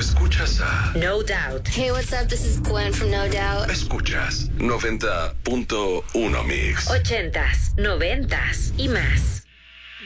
Escuchas a No Doubt. Hey, what's up? This is Gwen from No Doubt. Escuchas 90.1 Mix. 80s, 90s y más.